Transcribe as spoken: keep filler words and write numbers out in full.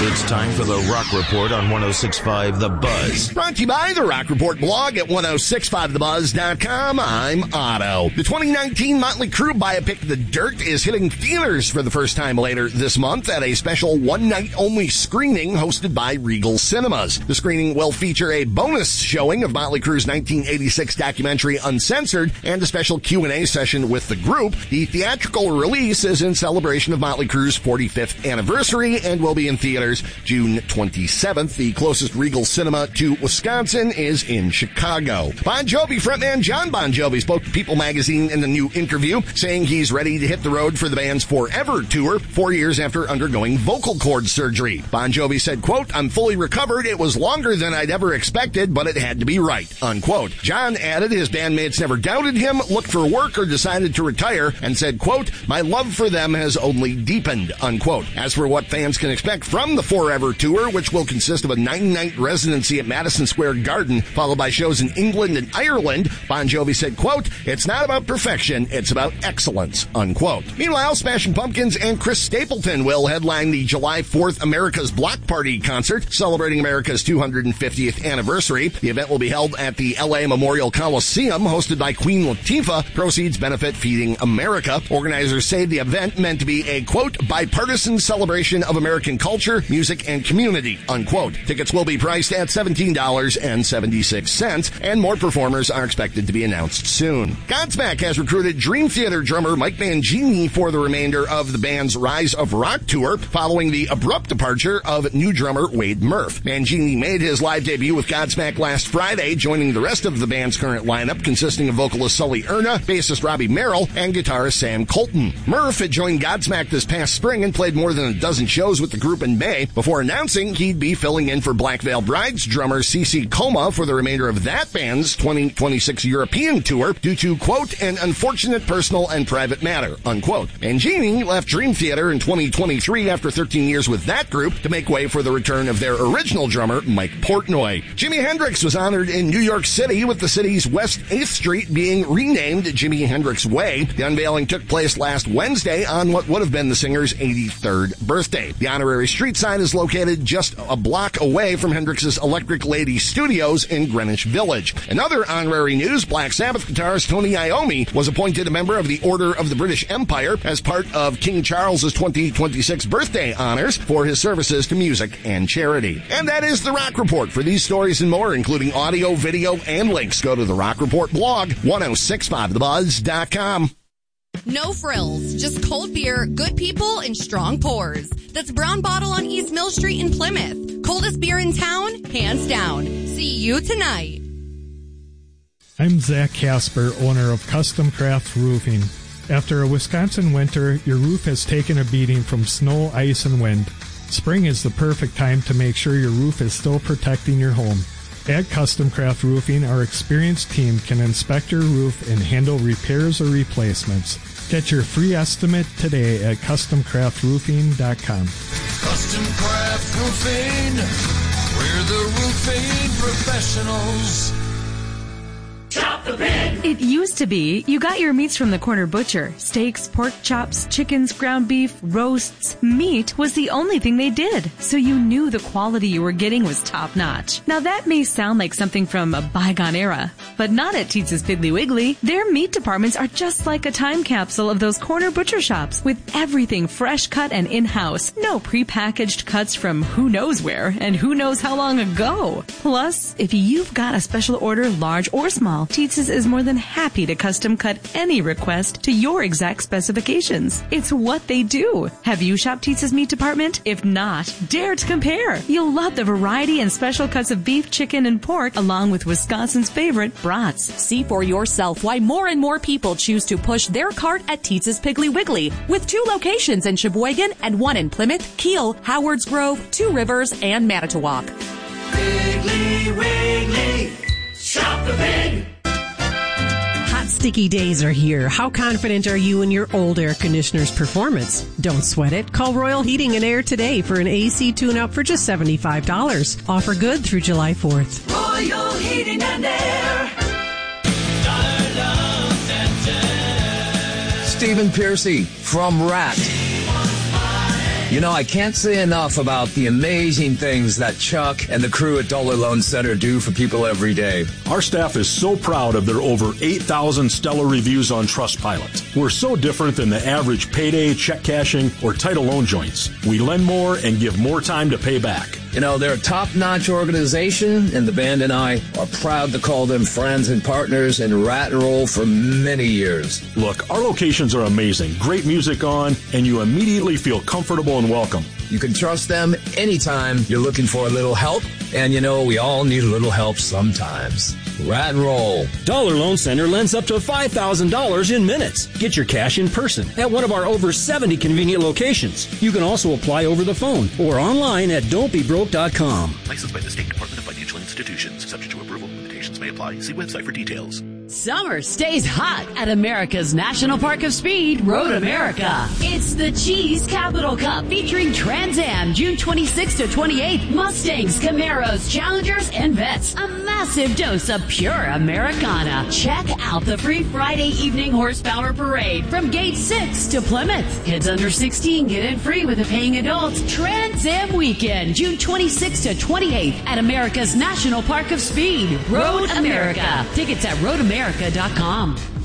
It's time for the Rock Report on one oh six point five The Buzz. Brought to you by the Rock Report blog at ten sixty-five the buzz dot com. I'm Otto. The twenty nineteen Motley Crue biopic The Dirt is hitting theaters for the first time later this month at a special one-night-only screening hosted by Regal Cinemas. The screening will feature a bonus showing of Motley Crue's nineteen eighty-six documentary Uncensored and a special Q and A session with the group. The theatrical release is in celebration of Motley Crue's forty-fifth anniversary and will be in theaters June twenty-seventh. The closest Regal Cinema to Wisconsin is in Chicago. Bon Jovi frontman John Bon Jovi spoke to People magazine in a new interview, saying he's ready to hit the road for the band's Forever tour four years after undergoing vocal cord surgery. Bon Jovi said, quote, "I'm fully recovered. It was longer than I'd ever expected, but it had to be right," unquote. John added his bandmates never doubted him, looked for work, or decided to retire, and said, quote, "My love for them has only deepened," unquote. As for what fans can expect from the Forever tour, which will consist of a nine-night residency at Madison Square Garden, followed by shows in England and Ireland, Bon Jovi said, quote, "It's not about perfection, it's about excellence," unquote. Meanwhile, Smashing Pumpkins and Chris Stapleton will headline the July fourth America's Block Party concert, celebrating America's two hundred fiftieth anniversary. The event will be held at the L A Memorial Coliseum, hosted by Queen Latifah. Proceeds benefit Feeding America. Organizers say the event meant to be a, quote, "bipartisan celebration of American culture, music, and community," unquote. Tickets will be priced at seventeen dollars and seventy-six cents, and more performers are expected to be announced soon. Godsmack has recruited Dream Theater drummer Mike Mangini for the remainder of the band's Rise of Rock tour, following the abrupt departure of new drummer Wade Murph. Mangini made his live debut with Godsmack last Friday, joining the rest of the band's current lineup, consisting of vocalist Sully Erna, bassist Robbie Merrill, and guitarist Sam Colton. Murph had joined Godsmack this past spring and played more than a dozen shows with the group in May, before announcing he'd be filling in for Black Veil Bride's drummer C C Coma for the remainder of that band's twenty twenty-six European tour due to, quote, "an unfortunate personal and private matter," unquote. Mangini left Dream Theater in twenty twenty-three after thirteen years with that group to make way for the return of their original drummer, Mike Portnoy. Jimi Hendrix was honored in New York City, with the city's West eighth Street being renamed Jimi Hendrix Way. The unveiling took place last Wednesday on what would have been the singer's eighty-third birthday. The honorary street sign is located just a block away from Hendrix's Electric Lady Studios in Greenwich Village. In other honorary news, Black Sabbath guitarist Tony Iommi was appointed a member of the Order of the British Empire as part of King Charles's twenty twenty-six birthday honors for his services to music and charity. And that is the Rock Report. For these stories and more, including audio, video, and links, go to the Rock Report blog, ten sixty-five the buzz dot com. No frills, just cold beer, good people, and strong pours. That's Brown Bottle on East Mill Street in Plymouth. Coldest beer in town, hands down. See you tonight. I'm Zach Casper, owner of Custom Craft Roofing. After a Wisconsin winter, your roof has taken a beating from snow, ice, and wind. Spring is the perfect time to make sure your roof is still protecting your home. At Custom Craft Roofing, our experienced team can inspect your roof and handle repairs or replacements. Get your free estimate today at custom craft roofing dot com. Custom Craft Roofing, we're the roofing professionals. Chop the pig! It used to be you got your meats from the corner butcher. Steaks, pork chops, chickens, ground beef, roasts. Meat was the only thing they did, so you knew the quality you were getting was top-notch. Now that may sound like something from a bygone era, but not at Teetz's Piggly Wiggly. Their meat departments are just like a time capsule of those corner butcher shops, with everything fresh cut and in-house. No prepackaged cuts from who knows where and who knows how long ago. Plus, if you've got a special order, large or small, Teetz's is more than happy to custom cut any request to your exact specifications. It's what they do. Have you shopped Teetz's meat department? If not, dare to compare. You'll love the variety and special cuts of beef, chicken, and pork, along with Wisconsin's favorite brats. See for yourself why more and more people choose to push their cart at Teetz's Piggly Wiggly, with two locations in Sheboygan and one in Plymouth, Kiel, Howards Grove, Two Rivers, and Manitowoc. Piggly Wiggly, shop the pig! Hot, sticky days are here. How confident are you in your old air conditioner's performance? Don't sweat it. Call Royal Heating and Air today for an A C tune-up for just seventy-five dollars. Offer good through July fourth. Royal Heating and Air. Stephen Piercy from Rat. You know, I can't say enough about the amazing things that Chuck and the crew at Dollar Loan Center do for people every day. Our staff is so proud of their over eight thousand stellar reviews on Trustpilot. We're so different than the average payday, check cashing, or title loan joints. We lend more and give more time to pay back. You know, they're a top-notch organization, and the band and I are proud to call them friends and partners in Rat and Roll for many years. Look, our locations are amazing. Great music on, and you immediately feel comfortable and welcome. You can trust them anytime you're looking for a little help, and you know, we all need a little help sometimes. Rat and Roll. Dollar Loan Center lends up to five thousand dollars in minutes. Get your cash in person at one of our over seventy convenient locations. You can also apply over the phone or online at don't be broke dot com. Licensed by the State Department of Financial Institutions. Subject to approval. Limitations may apply. See website for details. Summer stays hot at America's National Park of Speed, Road America. It's the Cheese Capital Cup featuring Trans Am June twenty-sixth to twenty-eighth, Mustangs, Camaros, Challengers, and Vets. A massive dose of pure Americana. Check out the free Friday evening horsepower parade from Gate six to Plymouth. Kids under sixteen get in free with a paying adult. Trans Am Weekend, June twenty-sixth to twenty-eighth at America's National Park of Speed, Road America. Tickets at road america dot com.